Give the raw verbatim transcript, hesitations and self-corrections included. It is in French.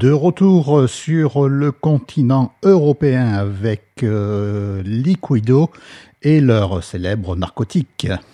De retour sur le continent européen avec euh, Liquido et leur célèbre narcotique.